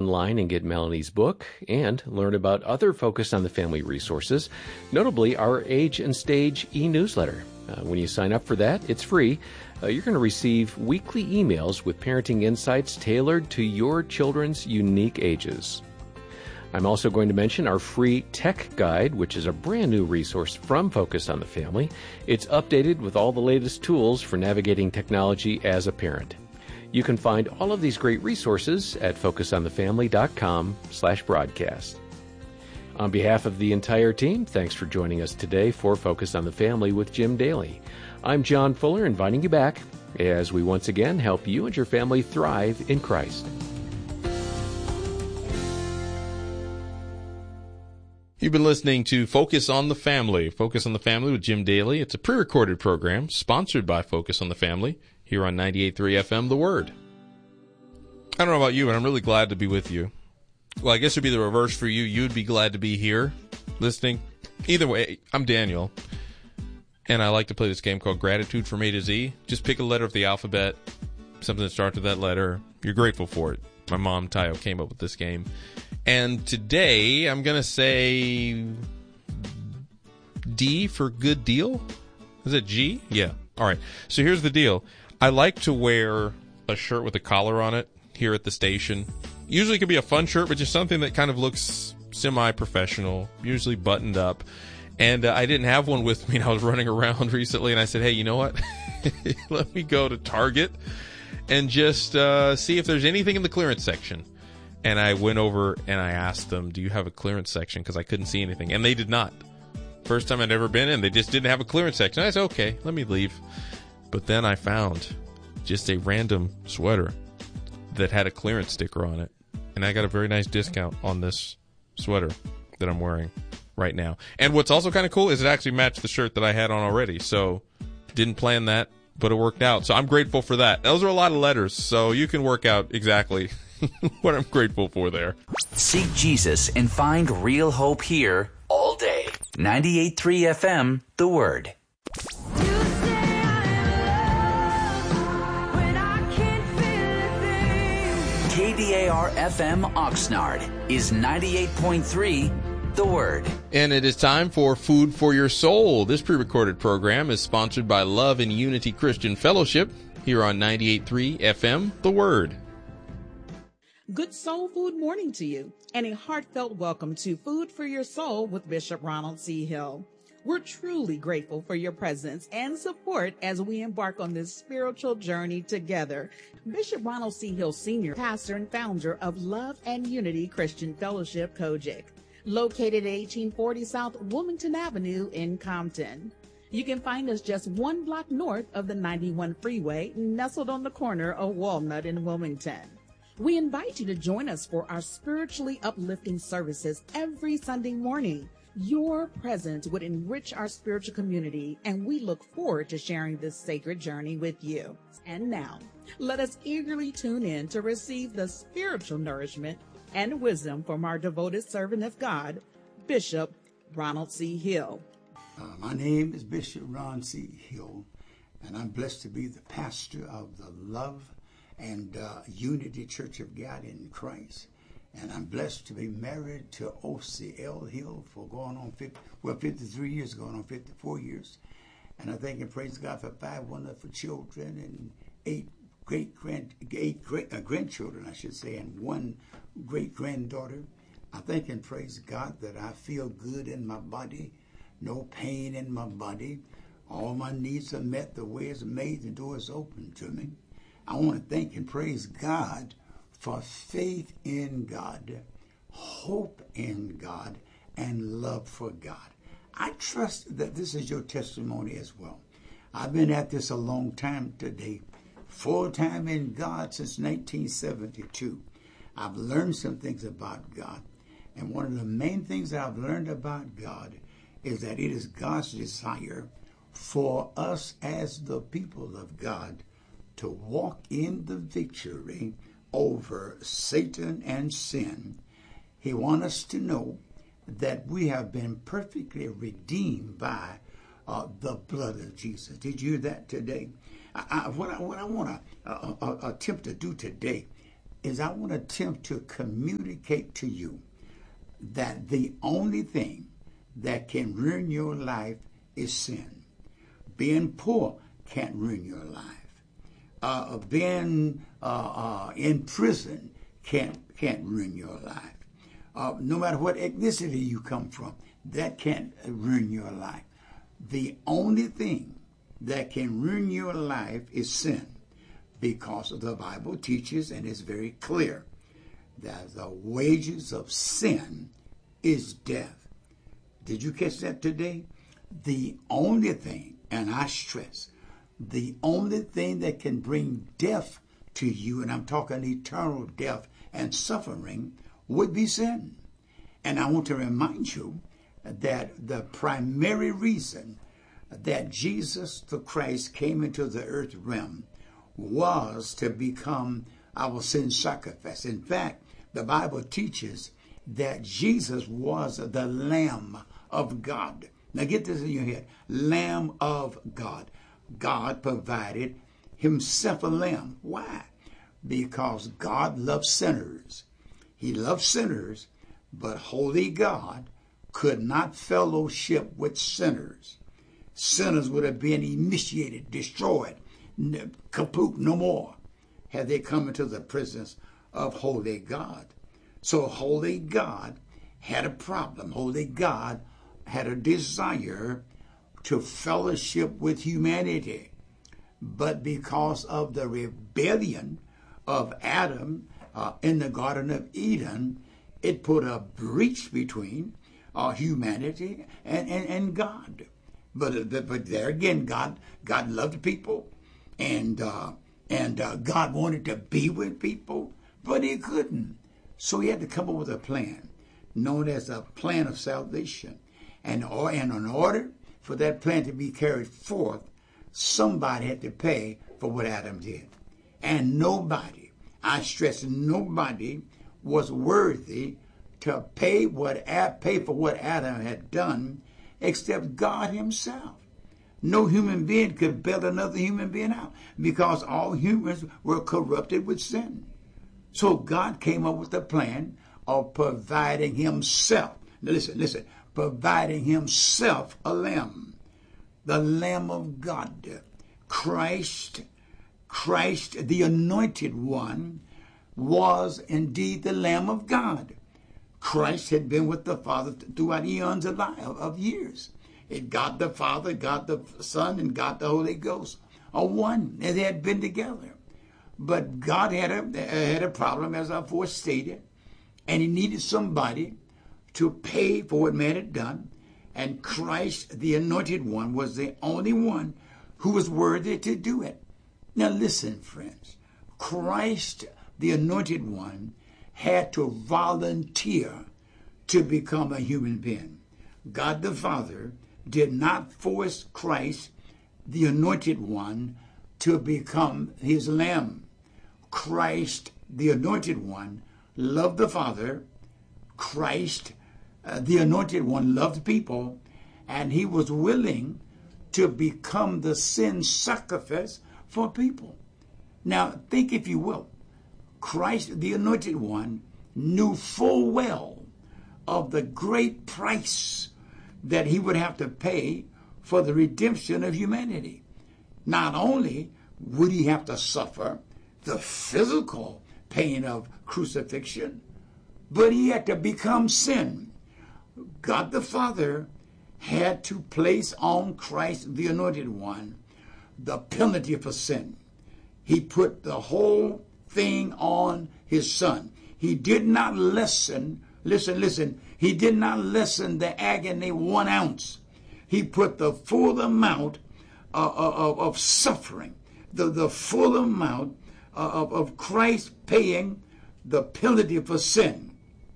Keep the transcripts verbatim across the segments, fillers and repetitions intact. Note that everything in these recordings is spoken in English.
online and get Melanie's book and learn about other Focus on the Family resources, notably our Age and Stage e-newsletter. Uh, when you sign up for that, it's free. Uh, you're going to receive weekly emails with parenting insights tailored to your children's unique ages. I'm also going to mention our free tech guide, which is a brand new resource from Focus on the Family. It's updated with all the latest tools for navigating technology as a parent. You can find all of these great resources at focusonthefamily.com slash broadcast. On behalf of the entire team, thanks for joining us today for Focus on the Family with Jim Daly. I'm John Fuller, inviting you back as we once again help you and your family thrive in Christ. You've been listening to Focus on the Family. Focus on the Family with Jim Daly. It's a pre-recorded program sponsored by Focus on the Family here on ninety-eight point three F M, The Word. I don't know about you, but I'm really glad to be with you. Well, I guess it would be the reverse for you. You'd be glad to be here listening. Either way, I'm Daniel, and I like to play this game called Gratitude from A to Z. Just pick a letter of the alphabet, something that starts with that letter. You're grateful for it. My mom, Tayo, came up with this game. And today, I'm going to say D for good deal. Is it G? Yeah. All right. So here's the deal. I like to wear a shirt with a collar on it here at the station. Usually it can be a fun shirt, but just something that kind of looks semi-professional, usually buttoned up. And uh, I didn't have one with me, and I was running around recently, and I said, hey, you know what? Let me go to Target and just uh, see if there's anything in the clearance section. And I went over and I asked them, do you have a clearance section? Because I couldn't see anything. And they did not. First time I'd ever been in, they just didn't have a clearance section. I said, okay, let me leave. But then I found just a random sweater that had a clearance sticker on it. And I got a very nice discount on this sweater that I'm wearing right now. And what's also kind of cool is it actually matched the shirt that I had on already. So didn't plan that, but it worked out. So I'm grateful for that. Those are a lot of letters, so you can work out exactly what I'm grateful for there. Seek Jesus and find real hope here all day. ninety-eight point three F M, The Word. K D A R F M Oxnard is ninety-eight point three, The Word. And it is time for Food for Your Soul. This pre-recorded program is sponsored by Love and Unity Christian Fellowship here on ninety-eight point three F M, The Word. Good soul food morning to you, and a heartfelt welcome to Food for Your Soul with Bishop Ronald C. Hill. We're truly grateful for your presence and support as we embark on this spiritual journey together. Bishop Ronald C. Hill, Senior Pastor and founder of Love and Unity Christian Fellowship, Kojic, located at eighteen forty South Wilmington Avenue in Compton. You can find us just one block north of the ninety-one freeway, nestled on the corner of Walnut and Wilmington. We invite you to join us for our spiritually uplifting services every Sunday morning. Your presence would enrich our spiritual community, and we look forward to sharing this sacred journey with you. And now, let us eagerly tune in to receive the spiritual nourishment and wisdom from our devoted servant of God, Bishop Ronald C. Hill. Uh, my name is Bishop Ron C. Hill, and I'm blessed to be the pastor of the Love and uh, Unity Church of God in Christ. And I'm blessed to be married to O C L Hill for going on fifty, well, fifty-three years, going on fifty-four years. And I thank and praise God for five wonderful children and eight great grand, eight great uh, grandchildren, I should say, and one great granddaughter. I thank and praise God that I feel good in my body, no pain in my body. All my needs are met. The way is made, the door is open to me. I want to thank and praise God for faith in God, hope in God, and love for God. I trust that this is your testimony as well. I've been at this a long time today, full-time in God since nineteen seventy-two. I've learned some things about God, and one of the main things I've learned about God is that it is God's desire for us as the people of God to walk in the victory over Satan and sin. He wants us to know that we have been perfectly redeemed by uh, the blood of Jesus. Did you hear that today? I, I, what I, what I want to uh, uh, attempt to do today is I want to attempt to communicate to you that the only thing that can ruin your life is sin. Being poor can't ruin your life. Uh, being uh, uh, in prison can't can't ruin your life. Uh, no matter what ethnicity you come from, that can't ruin your life. The only thing that can ruin your life is sin, because the Bible teaches, and it's very clear, that the wages of sin is death. Did you catch that today? The only thing, and I stress, the only thing that can bring death to you, and I'm talking eternal death and suffering, would be sin. And I want to remind you that the primary reason that Jesus the Christ came into the earth realm was to become our sin sacrifice. In fact, the Bible teaches that Jesus was the Lamb of God. Now get this in your head. Lamb of God. God provided himself a lamb. Why? Because God loves sinners. He loves sinners, but holy God could not fellowship with sinners. Sinners would have been initiated, destroyed, kaput, no more, had they come into the presence of holy God. So holy God had a problem. Holy God had a desire to fellowship with humanity. But because of the rebellion of Adam uh, in the Garden of Eden, it put a breach between uh, humanity and, and, and God. But, but there again, God God loved people, and uh, and uh, God wanted to be with people, but he couldn't. So he had to come up with a plan known as a plan of salvation. And, or, and in order for that plan to be carried forth, somebody had to pay for what Adam did. And nobody, I stress, nobody was worthy to pay what pay for what Adam had done except God himself. No human being could bail another human being out because all humans were corrupted with sin. So God came up with the plan of providing himself. Now listen, listen, providing himself a lamb. The Lamb of God. Christ, Christ, the Anointed One, was indeed the Lamb of God. Christ had been with the Father throughout eons of, of years. It God the Father, God the Son, and God the Holy Ghost are one. And they had been together. But God had a, had a problem, as I first stated, and he needed somebody to pay for what man had done. And Christ, the Anointed One, was the only one who was worthy to do it. Now listen, friends. Christ, the Anointed One, had to volunteer to become a human being. God the Father did not force Christ, the Anointed One, to become his lamb. Christ, the Anointed One, loved the Father. Christ, uh, the Anointed One, loved people, and he was willing to become the sin sacrifice for people. Now, think, if you will, Christ, the Anointed One, knew full well of the great price that he would have to pay for the redemption of humanity. Not only would he have to suffer the physical pain of crucifixion, but he had to become sin. God the Father had to place on Christ, the Anointed One, the penalty for sin. He put the whole thing on his Son. He did not lessen, listen, listen, he did not lessen the agony one ounce. He put the full amount of, of, of suffering, the, the full amount of, of Christ paying the penalty for sin.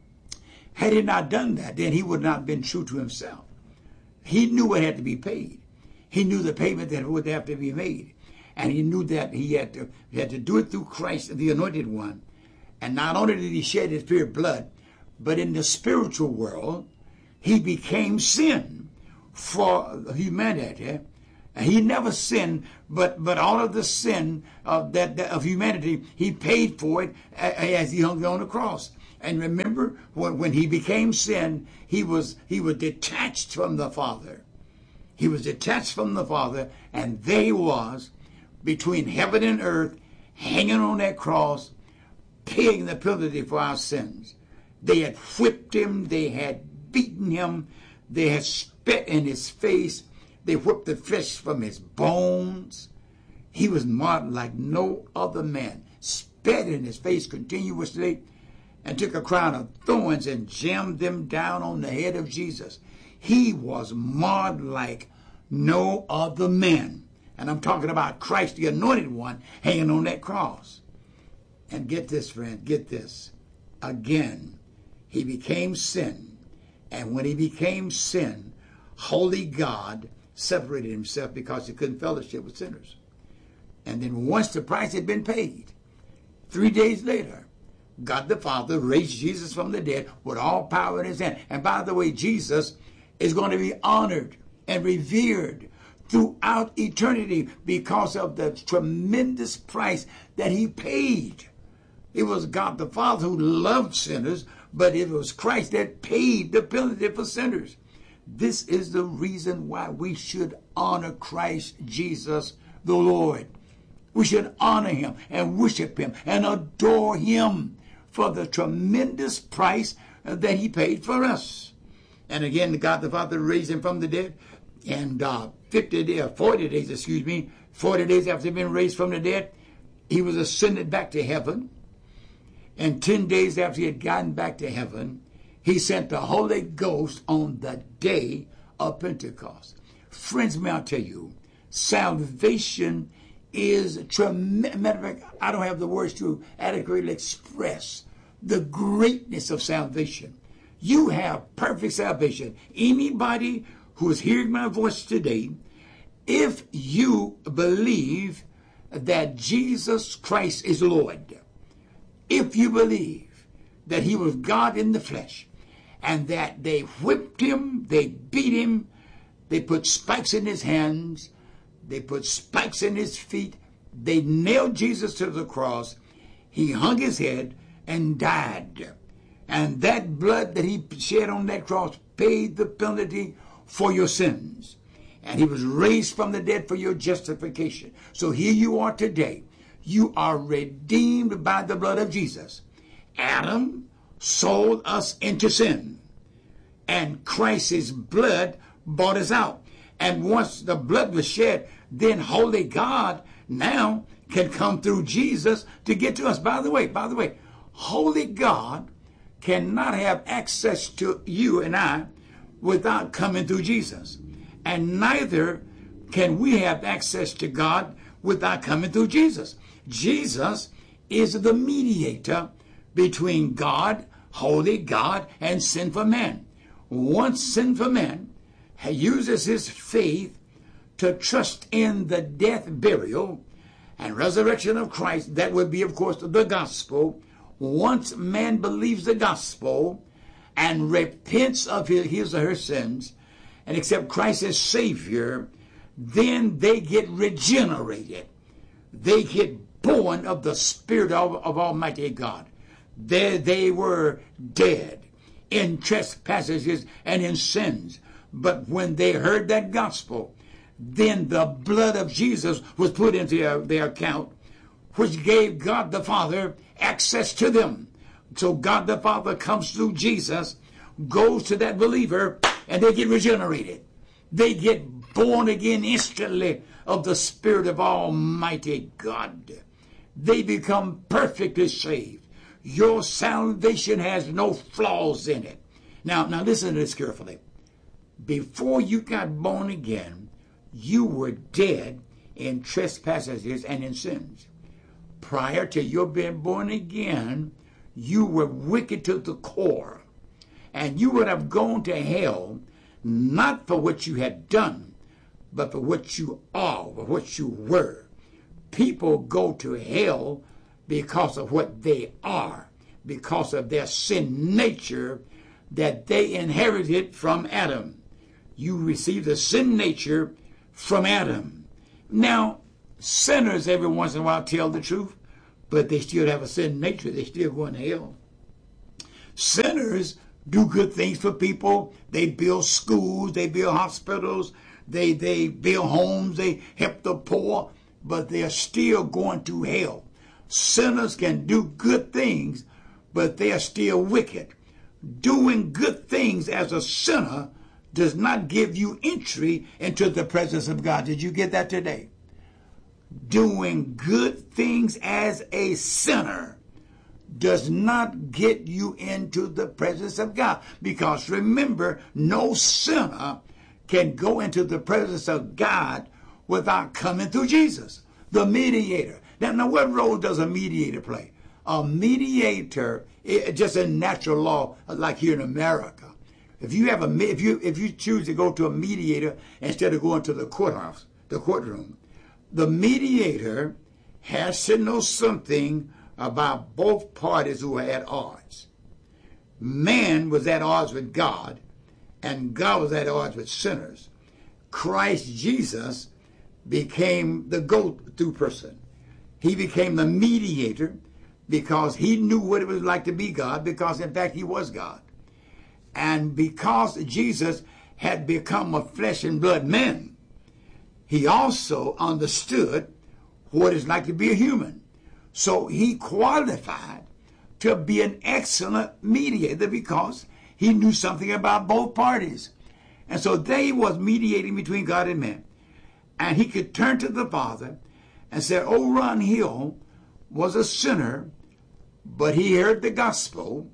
Had he not done that, then he would not have been true to himself. He knew what had to be paid. He knew the payment that would have to be made. And he knew that he had to, he had to do it through Christ, the Anointed One. And not only did he shed his pure blood, but in the spiritual world, he became sin for humanity. And he never sinned, but but all of the sin of that, that of humanity, he paid for it as he hung on the cross. And remember, when, when he became sin, he was he was detached from the Father. He was detached from the Father, and there he was, between heaven and earth, hanging on that cross, paying the penalty for our sins. They had whipped him, they had beaten him, they had spit in his face, they whipped the flesh from his bones. He was marked like no other man, spat in his face continuously, and took a crown of thorns and jammed them down on the head of Jesus. He was marred like no other man. And I'm talking about Christ, the anointed one, hanging on that cross. And get this, friend, get this. Again, he became sin. And when he became sin, holy God separated himself because he couldn't fellowship with sinners. And then once the price had been paid, three days later, God the Father raised Jesus from the dead with all power in his hand. And by the way, Jesus is going to be honored and revered throughout eternity because of the tremendous price that he paid. It was God the Father who loved sinners, but it was Christ that paid the penalty for sinners. This is the reason why we should honor Christ Jesus the Lord. We should honor him and worship him and adore him for the tremendous price that he paid for us. And again, God the Father raised him from the dead, and uh, fifty days, forty days, excuse me, forty days after he'd been raised from the dead, he was ascended back to heaven. And ten days after he had gotten back to heaven, he sent the Holy Ghost on the day of Pentecost. Friends, may I tell you, salvation is tremendous. Matter of fact, I don't have the words to adequately express the greatness of salvation. You have perfect salvation. Anybody who is hearing my voice today, if you believe that Jesus Christ is Lord, if you believe that he was God in the flesh, and that they whipped him, they beat him, they put spikes in his hands, they put spikes in his feet, they nailed Jesus to the cross, he hung his head and died. And that blood that he shed on that cross paid the penalty for your sins. And he was raised from the dead for your justification. So here you are today. You are redeemed by the blood of Jesus. Adam sold us into sin, and Christ's blood bought us out. And once the blood was shed, then holy God now can come through Jesus to get to us. By the way, by the way, holy God cannot have access to you and I without coming through Jesus. And neither can we have access to God without coming through Jesus. Jesus is the mediator between God, holy God, and sinful man. Once sinful man uses his faith to trust in the death, burial, and resurrection of Christ, that would be, of course, the gospel. Once man believes the gospel and repents of his, his or her sins and accept Christ as Savior, then they get regenerated. They get born of the Spirit of, of Almighty God. There they were dead in trespasses and in sins. But when they heard that gospel, then the blood of Jesus was put into their, their account, which gave God the Father access to them. So God the Father comes through Jesus, goes to that believer, and they get regenerated. They get born again instantly of the Spirit of Almighty God. They become perfectly saved. Your salvation has no flaws in it. Now, now listen to this carefully. Before you got born again, you were dead in trespasses and in sins. Prior to your being born again, you were wicked to the core. And you would have gone to hell, not for what you had done, but for what you are, or what you were. People go to hell because of what they are, because of their sin nature that they inherited from Adam. You receive the sin nature from Adam. Now, sinners every once in a while tell the truth, but they still have a sin nature. They still go in hell. Sinners do good things for people. They build schools. They build hospitals. They, they build homes. They help the poor, but they are still going to hell. Sinners can do good things, but they are still wicked. Doing good things as a sinner does not give you entry into the presence of God. Did you get that today? Doing good things as a sinner does not get you into the presence of God. Because remember, no sinner can go into the presence of God without coming through Jesus, the mediator. Now, now what role does a mediator play? A mediator, it, just a natural law, like here in America. If you have a, if you if you choose to go to a mediator instead of going to the courthouse, the courtroom, the mediator has to know something about both parties who are at odds. Man was at odds with God, and God was at odds with sinners. Christ Jesus became the go-to person. He became the mediator because he knew what it was like to be God, because in fact he was God. And because Jesus had become a flesh and blood man, he also understood what it's like to be a human. So he qualified to be an excellent mediator because he knew something about both parties. And so they was mediating between God and man. And he could turn to the Father and say, oh, Ron Hill was a sinner, but he heard the gospel,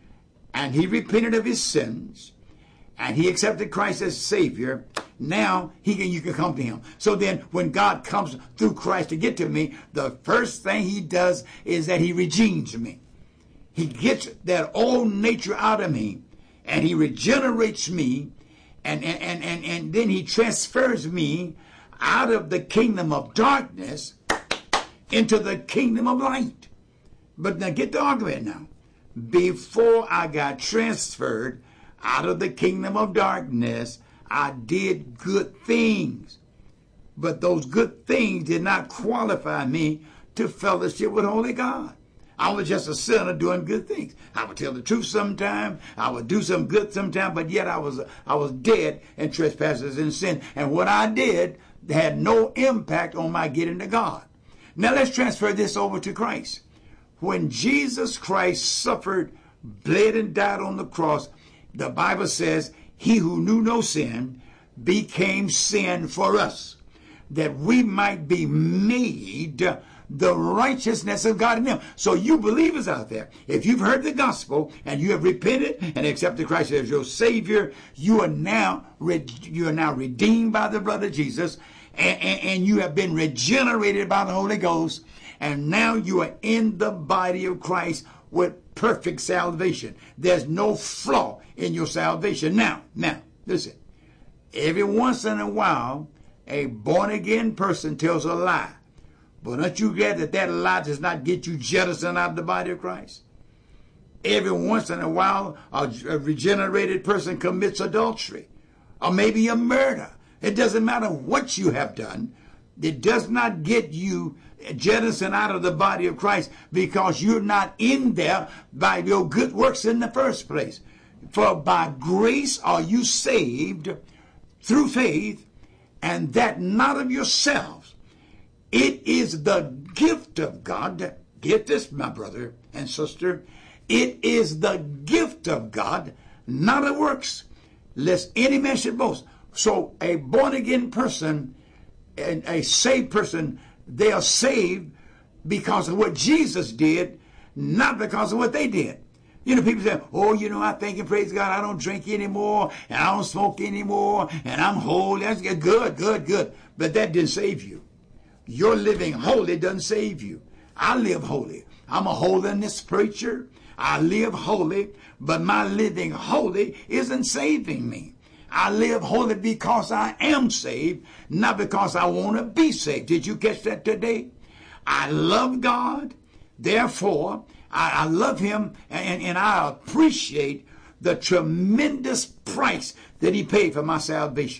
and he repented of his sins, and he accepted Christ as Savior. Now he can, you can come to him. So then when God comes through Christ to get to me, the first thing he does is that he redeems me. He gets that old nature out of me, and he regenerates me, and, and, and, and, and then he transfers me out of the kingdom of darkness into the kingdom of light. But now get the argument now. Before I got transferred out of the kingdom of darkness, I did good things. But those good things did not qualify me to fellowship with Holy God. I was just a sinner doing good things. I would tell the truth sometime. I would do some good sometime, but yet I was I was dead in trespasses and sin. And what I did had no impact on my getting to God. Now let's transfer this over to Christ. When Jesus Christ suffered, bled, and died on the cross, the Bible says, he who knew no sin became sin for us, that we might be made the righteousness of God in him. So you believers out there, if you've heard the gospel and you have repented and accepted Christ as your Savior, you are now you are now redeemed by the blood of Jesus, and, and, and you have been regenerated by the Holy Ghost, and now you are in the body of Christ with perfect salvation. There's no flaw in your salvation. Now, now, listen. Every once in a while, a born-again person tells a lie. But aren't you glad that that lie does not get you jettisoned out of the body of Christ? Every once in a while, a, a regenerated person commits adultery, or maybe a murder. It doesn't matter what you have done. It does not get you jettisoned out of the body of Christ, because you're not in there by your good works in the first place. For by grace are you saved through faith, and that not of yourselves. It is the gift of God. Get this, my brother and sister. It is the gift of God, not of works, lest any man should boast. So a born-again person and a saved person, they are saved because of what Jesus did, not because of what they did. You know, people say, oh, you know, I thank and praise God, I don't drink anymore, and I don't smoke anymore, and I'm holy. That's good, good, good. But that didn't save you. Your living holy doesn't save you. I live holy. I'm a holiness preacher. I live holy, but my living holy isn't saving me. I live holy because I am saved, not because I want to be saved. Did you catch that today? I love God. Therefore, I, I love him, and, and I appreciate the tremendous price that he paid for my salvation.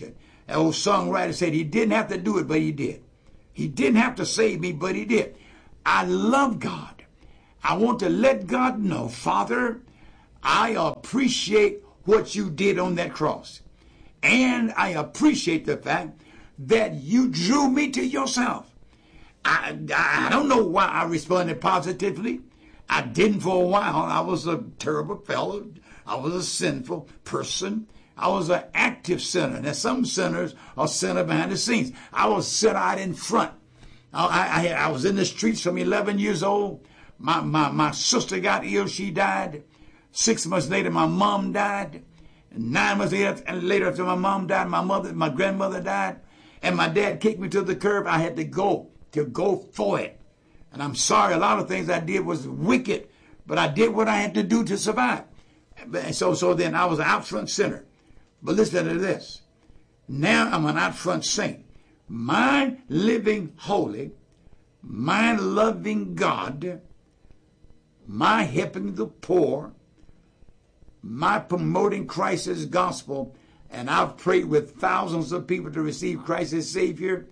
An old songwriter said he didn't have to do it, but he did. He didn't have to save me, but he did. I love God. I want to let God know, Father, I appreciate what you did on that cross. And I appreciate the fact that you drew me to yourself. I, I don't know why I responded positively. I didn't for a while. I was a terrible fellow. I was a sinful person. I was an active sinner. Now, some sinners are sinner behind the scenes. I was sinner out in front. I, I, I was in the streets from eleven years old. My, my, my sister got ill. She died. Six months later, my mom died. Nine months later, later after my mom died, my mother, my grandmother died. And my dad kicked me to the curb. I had to go, to go for it. And I'm sorry, a lot of things I did was wicked, but I did what I had to do to survive. And so, so then I was an out front sinner. But listen to this. Now I'm an out front saint. My living holy, my loving God, my helping the poor, my promoting Christ's gospel, and I've prayed with thousands of people to receive Christ as Savior,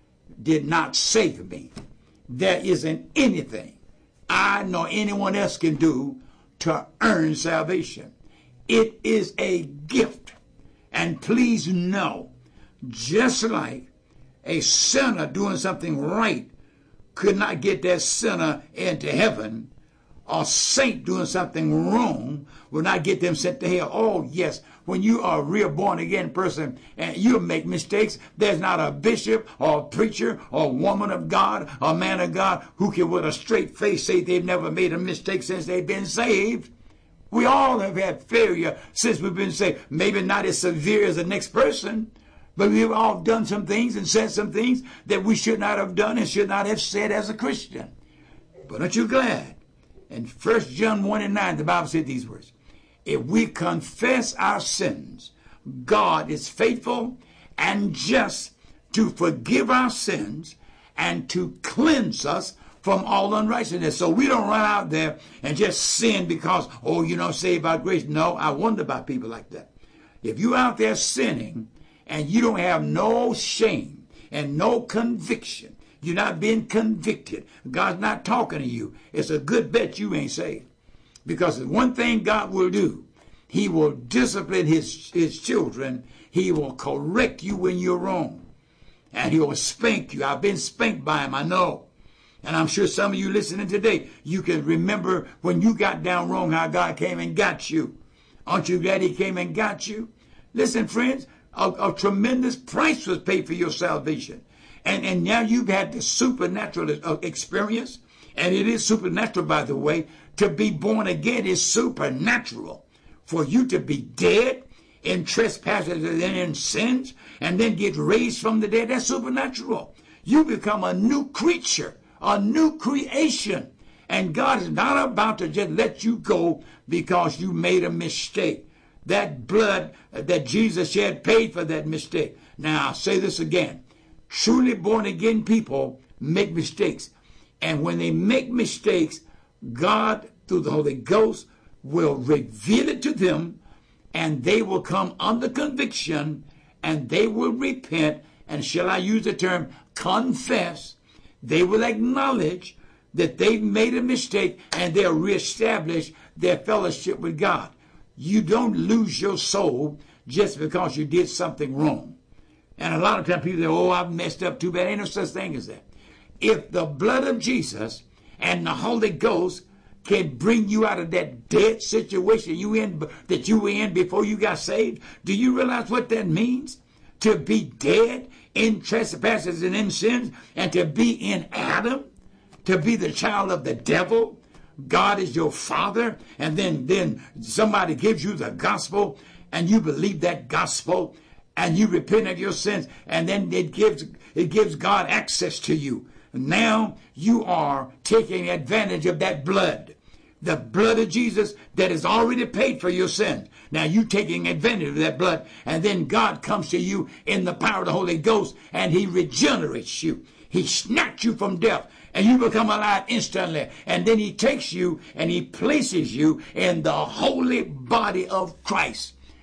did not save me. There isn't anything I nor anyone else can do to earn salvation. It is a gift. And please know, just like a sinner doing something right could not get that sinner into heaven, a saint doing something wrong will not get them sent to hell. Oh, yes, when you are a real born-again person and you make mistakes, there's not a bishop or a preacher or a woman of God or a man of God who can with a straight face say they've never made a mistake since they've been saved. We all have had failure since we've been saved. Maybe not as severe as the next person, but we've all done some things and said some things that we should not have done and should not have said as a Christian. But aren't you glad? In First John one and nine, the Bible said these words. If we confess our sins, God is faithful and just to forgive our sins and to cleanse us from all unrighteousness. So we don't run out there and just sin because, oh, you know, saved by grace. No, I wonder about people like that. If you're out there sinning and you don't have no shame and no conviction, you're not being convicted, God's not talking to you, it's a good bet you ain't saved. Because one thing God will do, he will discipline his, his children. He will correct you when you're wrong. And he will spank you. I've been spanked by him, I know. And I'm sure some of you listening today, you can remember when you got down wrong how God came and got you. Aren't you glad he came and got you? Listen, friends, a, a tremendous price was paid for your salvation. And, and now you've had the supernatural experience. And it is supernatural, by the way. To be born again is supernatural. For you to be dead in trespasses and in sins and then get raised from the dead, that's supernatural. You become a new creature, a new creation. And God is not about to just let you go because you made a mistake. That blood that Jesus shed paid for that mistake. Now, I'll say this again. Truly born again people make mistakes. And when they make mistakes, God, through the Holy Ghost, will reveal it to them, and they will come under conviction, and they will repent, and shall I use the term, confess. They will acknowledge that they've made a mistake, and they'll reestablish their fellowship with God. You don't lose your soul just because you did something wrong. And a lot of times people say, oh, I've messed up too bad. Ain't no such thing as that. If the blood of Jesus and the Holy Ghost can bring you out of that dead situation you in that you were in before you got saved, do you realize what that means? To be dead in trespasses and in sins, and to be in Adam, to be the child of the devil. God is your father, and then, then somebody gives you the gospel, and you believe that gospel, and you repent of your sins, and then it gives it gives God access to you. Now you are taking advantage of that blood, the blood of Jesus that has already paid for your sins. Now you taking advantage of that blood, and then God comes to you in the power of the Holy Ghost, and he regenerates you. He snatched you from death, and you become alive instantly. And then he takes you and he places you in the holy body of Christ.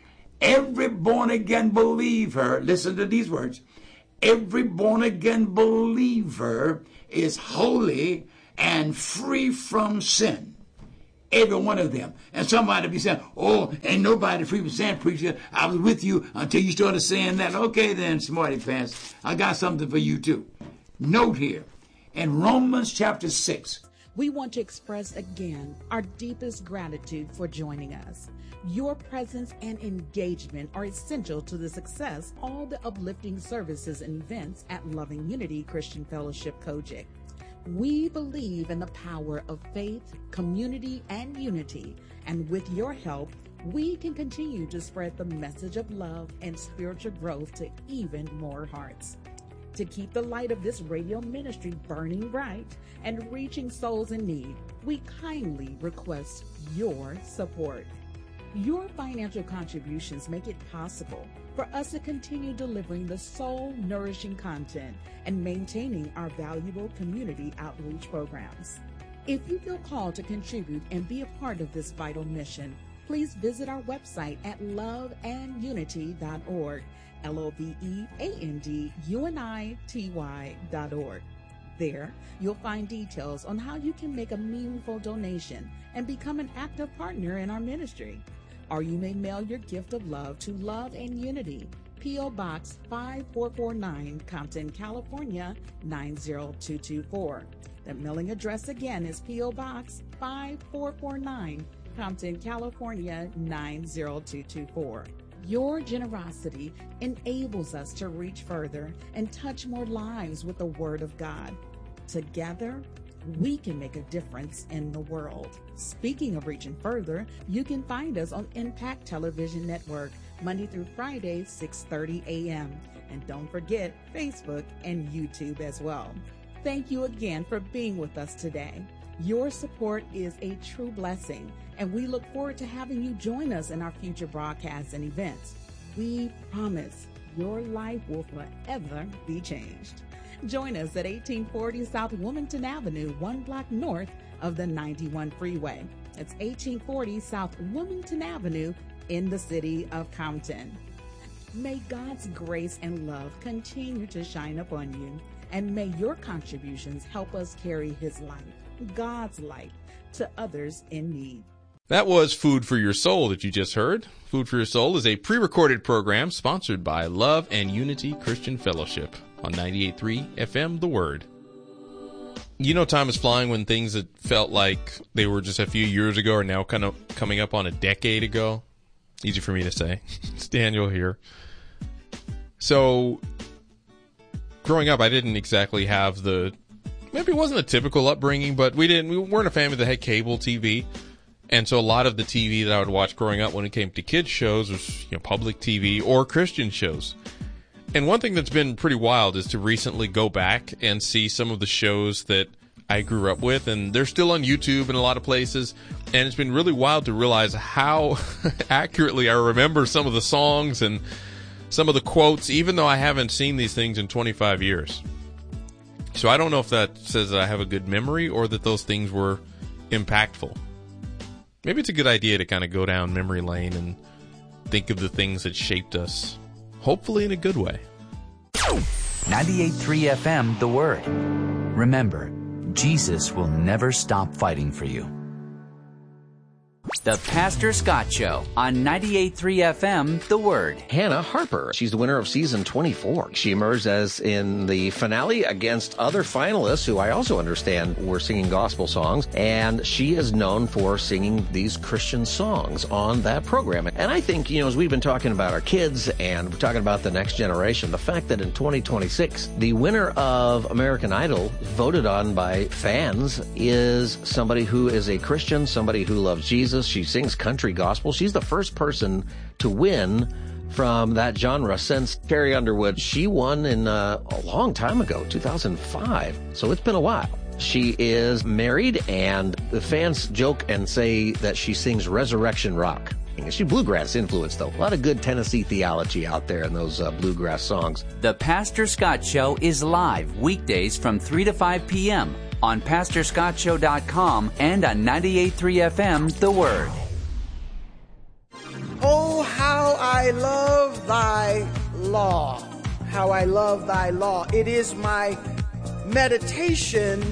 Every born-again believer, listen to these words, every born-again believer is holy and free from sin. Every one of them. And somebody be saying, oh, ain't nobody free from sin, preacher. I was with you until you started saying that. Okay then, smarty pants, I got something for you too. Note here, in Romans chapter six, we want to express again our deepest gratitude for joining us. Your presence and engagement are essential to the success of all the uplifting services and events at Loving Unity Christian Fellowship Kojic. We believe in the power of faith, community, and unity, and with your help, we can continue to spread the message of love and spiritual growth to even more hearts. To keep the light of this radio ministry burning bright and reaching souls in need, we kindly request your support. Your financial contributions make it possible for us to continue delivering the soul-nourishing content and maintaining our valuable community outreach programs. If you feel called to contribute and be a part of this vital mission, please visit our website at love and unity dot org, L O V E A N D U N I T Y dot org. There, you'll find details on how you can make a meaningful donation and become an active partner in our ministry. Or you may mail your gift of love to Love and Unity, P O. Box five four four nine, Compton, California, nine zero two two four. The mailing address again is P O. Box five four four nine, Compton, California, nine zero two two four. Your generosity enables us to reach further and touch more lives with the Word of God. Together, we can make a difference in the world. Speaking of reaching further, you can find us on Impact Television Network, Monday through Friday, six thirty a.m. And don't forget Facebook and YouTube as well. Thank you again for being with us today. Your support is a true blessing, and we look forward to having you join us in our future broadcasts and events. We promise your life will forever be changed. Join us at eighteen forty South Wilmington Avenue, one block north of the ninety-one freeway. It's eighteen forty South Wilmington Avenue in the city of Compton. May God's grace and love continue to shine upon you, and may your contributions help us carry His light, God's light, to others in need. That was Food for Your Soul that you just heard. Food for Your Soul is a pre-recorded program sponsored by Love and Unity Christian Fellowship on ninety-eight point three F M, The Word. You know, time is flying when things that felt like they were just a few years ago are now kind of coming up on a decade ago. Easy for me to say. It's Daniel here. So, growing up, I didn't exactly have the, maybe it wasn't a typical upbringing, but we didn't, we weren't a family that had cable T V. And so a lot of the T V that I would watch growing up when it came to kids shows was, you know, public T V or Christian shows. And one thing that's been pretty wild is to recently go back and see some of the shows that I grew up with, and they're still on YouTube in a lot of places. And it's been really wild to realize how accurately I remember some of the songs and some of the quotes, even though I haven't seen these things in twenty-five years. So I don't know if that says that I have a good memory or that those things were impactful. Maybe it's a good idea to kind of go down memory lane and think of the things that shaped us, hopefully in a good way. ninety-eight point three F M, The Word. Remember, Jesus will never stop fighting for you. The Pastor Scott Show on ninety-eight point three F M, The Word. Hannah Harper. She's the winner of season twenty-four. She emerged as in the finale against other finalists who I also understand were singing gospel songs. And she is known for singing these Christian songs on that program. And I think, you know, as we've been talking about our kids and we're talking about the next generation, the fact that in twenty twenty-six, the winner of American Idol, voted on by fans, is somebody who is a Christian, somebody who loves Jesus. She sings country gospel. She's the first person to win from that genre since Carrie Underwood. She won in uh, a long time ago, two thousand five. So it's been a while. She is married, and the fans joke and say that she sings resurrection rock. She's bluegrass influenced, though. A lot of good Tennessee theology out there in those uh, bluegrass songs. The Pastor Scott Show is live weekdays from three to five p.m. on pastor scott show dot com and on ninety-eight point three F M, The Word. Oh, how I love thy law. How I love thy law. It is my meditation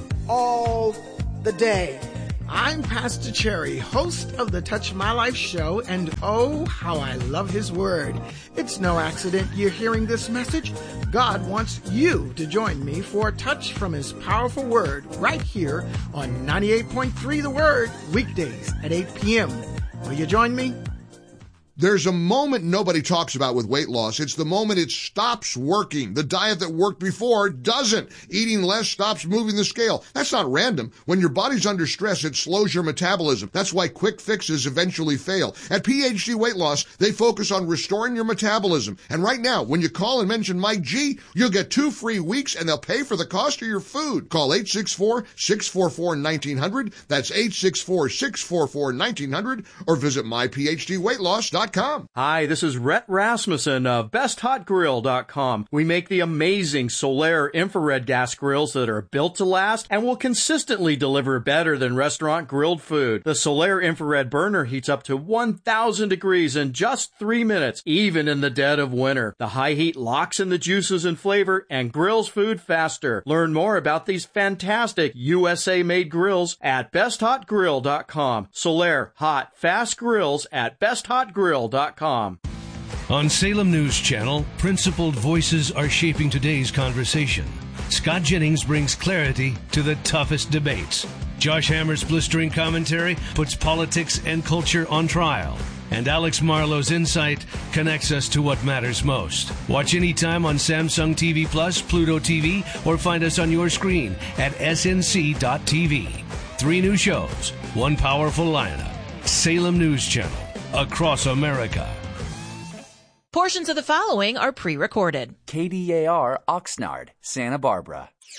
all the day. I'm Pastor Cherry, host of the Touch My Life show, and oh, how I love his word. It's no accident you're hearing this message. God wants you to join me for a touch from his powerful word right here on ninety-eight point three The Word, weekdays at eight p.m. Will you join me? There's a moment nobody talks about with weight loss. It's the moment it stops working. The diet that worked before doesn't. Eating less stops moving the scale. That's not random. When your body's under stress, it slows your metabolism. That's why quick fixes eventually fail. At P H D Weight Loss, they focus on restoring your metabolism. And right now, when you call and mention Mike G, you'll get two free weeks and they'll pay for the cost of your food. Call eight six four, six four four, one nine zero zero. That's eight six four, six four four, one nine zero zero. Or visit my p h d weight loss dot com. Hi, this is Rhett Rasmussen of best hot grill dot com. We make the amazing Solaire infrared gas grills that are built to last and will consistently deliver better than restaurant grilled food. The Solaire infrared burner heats up to one thousand degrees in just three minutes, even in the dead of winter. The high heat locks in the juices and flavor and grills food faster. Learn more about these fantastic U S A-made grills at best hot grill dot com. Solaire hot, fast grills at best hot grill dot com. On Salem News Channel, principled voices are shaping today's conversation. Scott Jennings brings clarity to the toughest debates. Josh Hammer's blistering commentary puts politics and culture on trial. And Alex Marlowe's insight connects us to what matters most. Watch anytime on Samsung T V Plus, Pluto T V, or find us on your screen at s n c dot t v. Three new shows, one powerful lineup. Salem News Channel. Across America. Portions of the following are pre-recorded. K D A R Oxnard, Santa Barbara.